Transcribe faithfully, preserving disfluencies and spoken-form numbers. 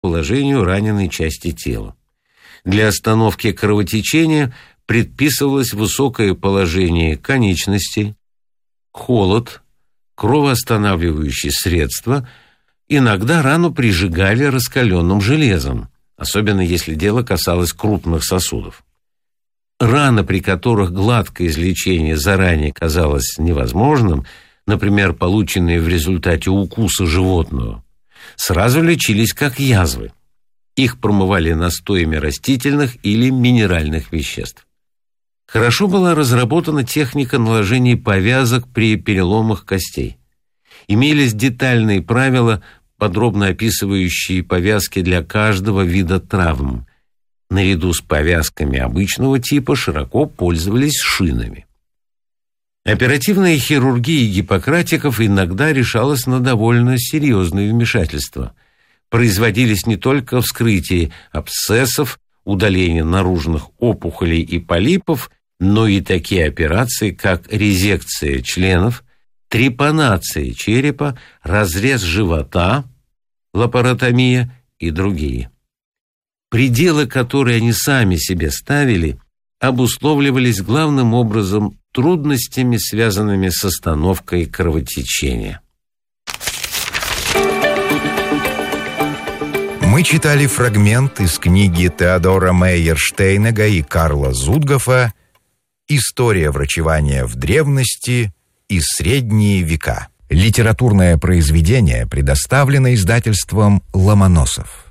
положению раненой части тела. Для остановки кровотечения предписывалось высокое положение конечностей, холод, кровоостанавливающие средства. Иногда рану прижигали раскаленным железом, особенно если дело касалось крупных сосудов. Раны, при которых гладкое излечение заранее казалось невозможным, например, полученные в результате укуса животного, сразу лечились как язвы. Их промывали настоями растительных или минеральных веществ. Хорошо была разработана техника наложения повязок при переломах костей. Имелись детальные правила, подробно описывающие повязки для каждого вида травм. Наряду с повязками обычного типа широко пользовались шинами. Оперативная хирургия гиппократиков иногда решалась на довольно серьезные вмешательства. Производились не только вскрытие абсцессов, удаление наружных опухолей и полипов, но и такие операции, как резекция членов, трепанация черепа, разрез живота, лапаротомия и другие. Пределы, которые они сами себе ставили, обусловливались главным образом трудностями, связанными с остановкой кровотечения. Мы читали фрагмент из книги Теодора Мейерштейнега и Карла Зудгофа «История врачевания в древности и средние века». Литературное произведение предоставлено издательством «Ломоносов».